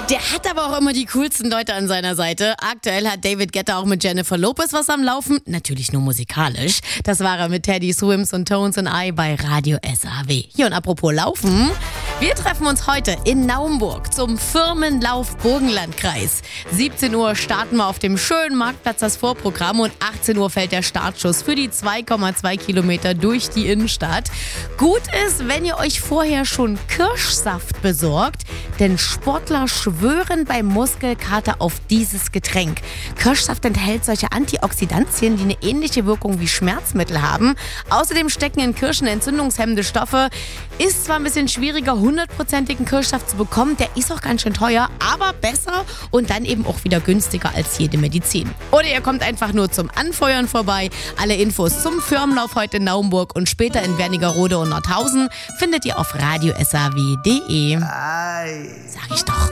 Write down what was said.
Der hat aber auch immer die coolsten Leute an seiner Seite. Aktuell hat David Guetta auch mit Jennifer Lopez was am Laufen. Natürlich nur musikalisch. Das war er mit Teddy Swims und Tones and I bei Radio SAW. Hier und apropos Laufen. Wir treffen uns heute in Naumburg zum Firmenlauf Burgenlandkreis. 17 Uhr starten wir auf dem schönen Marktplatz das Vorprogramm und 18 Uhr fällt der Startschuss für die 2,2 Kilometer durch die Innenstadt. Gut ist, wenn ihr euch vorher schon Kirschsaft besorgt, denn Sportler schwören bei Muskelkater auf dieses Getränk. Kirschsaft enthält solche Antioxidantien, die eine ähnliche Wirkung wie Schmerzmittel haben. Außerdem stecken in Kirschen entzündungshemmende Stoffe. Ist zwar ein bisschen schwieriger, 100%igen Kirschsaft zu bekommen, der ist auch ganz schön teuer, aber besser und dann eben auch wieder günstiger als jede Medizin. Oder ihr kommt einfach nur zum Anfeuern vorbei. Alle Infos zum Firmenlauf heute in Naumburg und später in Wernigerode und Nordhausen findet ihr auf radiosaw.de. Sag ich doch.